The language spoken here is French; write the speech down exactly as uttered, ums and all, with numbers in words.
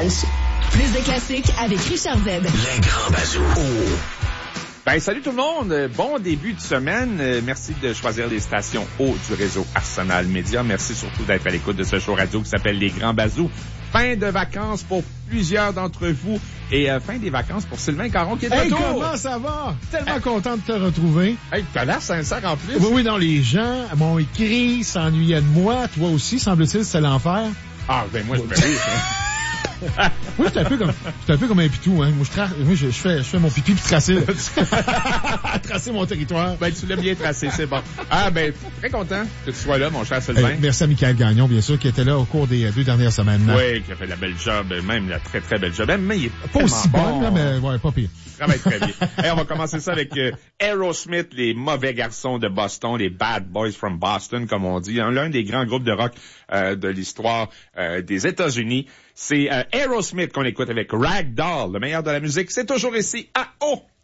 Lunch. Plus de classiques avec Richard Z. Les grands bazous. Oh. Ben, salut tout le monde. Bon début de semaine. Merci de choisir les stations haut du réseau Arsenal Média. Merci surtout d'être à l'écoute de ce show radio qui s'appelle Les Grands Bazous. Fin de vacances pour plusieurs d'entre vous et euh, fin des vacances pour Sylvain Caron qui est de hey, retour. Comment ça va? Tellement hey. content de te retrouver. Hey, t'as l'air sincère en plus. Oui, oui, non, les gens m'ont écrit, s'ennuyaient de moi. Toi aussi, semble-t-il, c'est l'enfer. Ah, ben moi, je me dis. Oui, c'est un peu comme, c'est un peu comme un pitou, hein. Moi, je, tra... Moi, je, je fais, je fais mon pipi puis tracer, tracer mon territoire. Ben, tu l'as bien tracé, c'est bon. Ah, ben, très content que tu sois là, mon cher Sylvain. Hey, merci à Michael Gagnon, bien sûr, qui était là au cours des deux dernières semaines. Oui, qui a fait la belle job, même la très, très belle job. Mais il est pas aussi bon, bonne, là, mais ouais, pas pire. Il travaille très bien. Hey, on va commencer ça avec euh, Aerosmith, les mauvais garçons de Boston, les Bad Boys from Boston, comme on dit. L'un des grands groupes de rock euh, de l'histoire euh, des États-Unis. C'est euh, Aerosmith qu'on écoute avec Rag Doll, le meilleur de la musique. C'est toujours ici à O